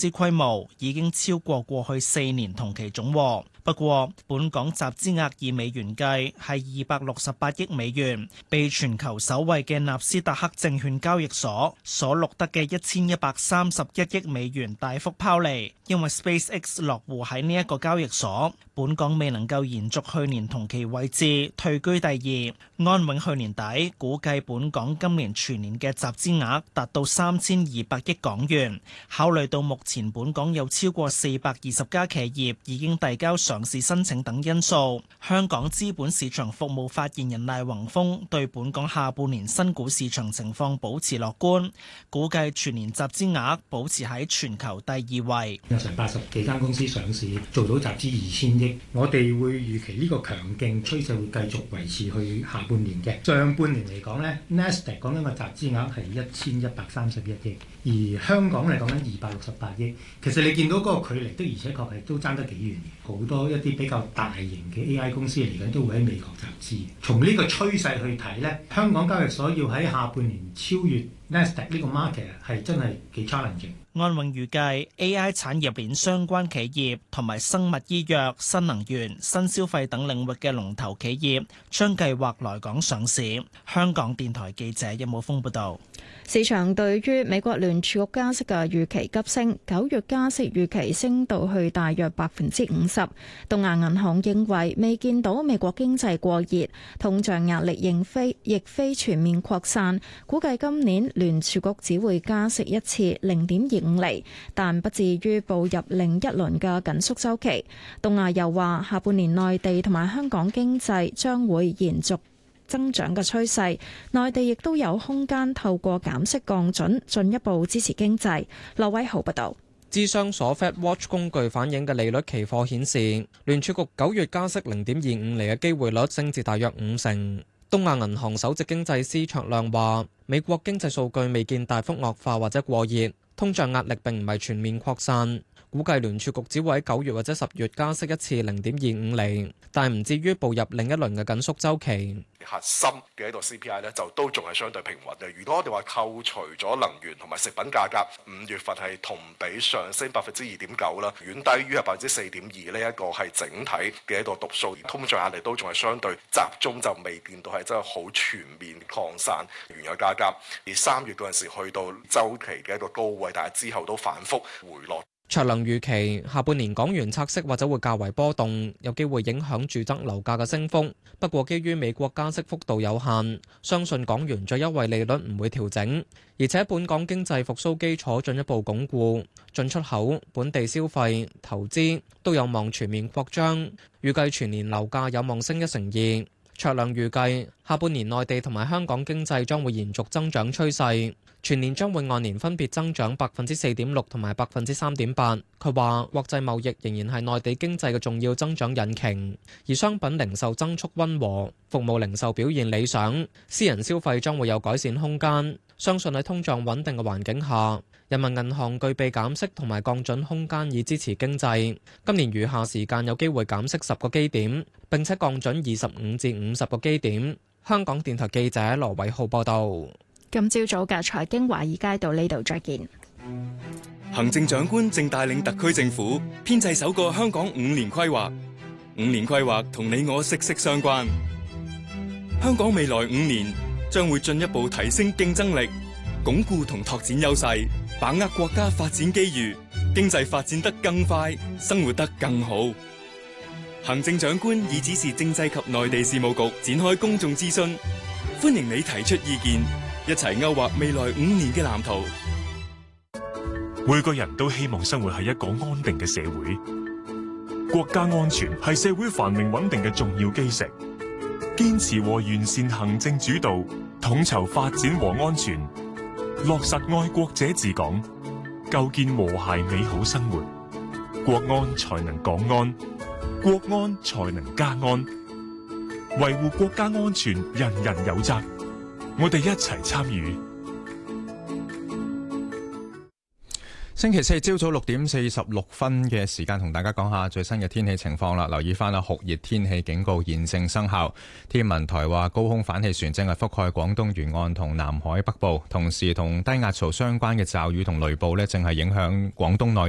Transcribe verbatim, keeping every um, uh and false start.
資規模已經超過過去四年同期總和。不過，本港集資額以美元計係二百六十八億美元，被全球首位嘅納斯達克證券交易所所錄得嘅一千一百三十一億美元大幅拋離，因為 SpaceX 落戶喺呢一個交易所，本港未能夠延續去年同期位置，退居第二。安永去年底估計本港今年全年嘅集資額達到三千二百億港元。考慮到目前本港有超過四百二十家企業已經遞交上市申請等因素，香港資本市場服務發言人賴宏峰對本港下半年新股市場情況保持樂觀，估計全年集資額保持喺全球第二位。 有成八十幾間公司上市，做到集資二千億，我哋會預期呢個強勁趨勢會繼續維持去下半年嘅。上半年嚟講呢 Nasdaq 講緊個集資額係一千一百三十一億，而香港嚟講緊二百六十八億。其實你見到嗰個距離的而且確係都爭得幾遠嘅，好多一啲比較大型嘅 A I 公司嚟緊都會喺美國集資。從呢個趨勢去睇呢，香港交易所要喺下半年超越 Nasdaq 呢個 market 係真係幾 challenging。 安永預計 A I 產業鏈相關企業同埋生物醫藥、新能源、新消費等領域嘅龍頭企業將計劃來港上市。香港電台記者任武峯報道。 市場對於美國聯儲局加息嘅預期急升，九月加息預期升到去大約百分之五十。東亞銀行認為未見到美國經濟過熱，通脹壓力仍非亦非全面擴散，估計今年聯儲局只會加息一次零點二五厘，但不至於步入另一輪嘅緊縮週期。東亞又話，下半年內地同埋香港經濟將會延續增長嘅趨勢，內地亦都有空間透過減息降準進一步支持經濟。羅偉豪報道。 諮商所 Fed Watch 工具反映嘅利率期貨顯示，聯儲局九月加息零點二五厘嘅機會率升至大約五成。東亞銀行首席經濟師卓亮話，美國經濟數據未見大幅惡化或者過熱，通脹壓力並唔係全面擴散。估計聯儲局只會喺九月或者十月加息一次零點二五厘，但唔至於步入另一輪嘅緊縮週期。 核心嘅一個 C P I 咧，就都仲係相對平穩嘅。如果我哋話扣除咗能源同埋食品價格，五月份係同比上升百分之二點九啦，遠低於係百分之四點二呢一個係整體嘅一個讀數。通脹壓力都仲係相對集中，就未見到係真係好全面擴散原油價格。而三月嗰陣時去到週期嘅一個高位，但係之後都反覆回落。 卓亮預期下半年港元拆息或者會較為波動，有機會影響住宅樓價嘅升幅。不過基於美國加息幅度有限，相信港元最優惠利率唔會調整，而且本港經濟復甦基礎進一步鞏固，進出口、本地消費、投資都有望全面擴張，預計全年樓價有望升一成二。卓亮預計下半年內地同埋香港經濟將會延續增長趨勢，全年將會按年分別增長百分之四點六同埋百分之三點八。佢話國際貿易仍然係內地經濟嘅重要增長引擎，而商品零售增速溫和，服務零售表現理想，私人消費將會有改善空間。相信喺通脹穩定嘅環境下，人民銀行具備減息同埋降準空間以支持經濟。今年餘下時間有機會減息十個基點，並且降準二十五至五十個基點。香港電台記者羅偉浩報道。 今朝早嘅財經華爾街到呢度再見。 行政長官正帶領特區政府編製首個香港五年規劃，五年規劃同你我息息相關。香港未來五年將會進一步提升競爭力，鞏固同拓展優勢，把握國家發展機遇，經濟發展得更快，生活得更好。行政長官已指示政制及內地事務局展開公眾諮詢，歡迎你提出意見，一齊勾畫未來五年嘅藍圖。 每個人都希望生活喺一個安定嘅社會，國家安全係社會繁榮穩定嘅重要基石。堅持和完善行政主導，統籌發展和安全，落實愛國者治港，構建和諧美好生活，國安才能港安，國安才能家安。維護國家安全，人人有責。我哋一齊參與。 星期四朝早六點四十六分嘅時間，同大家講下最新嘅天氣情況啦。留意翻啦，酷熱天氣警告現正生效。天文台話，高空反氣旋正係覆蓋廣東沿岸同南海北部，同時同低壓槽相關嘅驟雨同雷暴呢，正係影響廣東內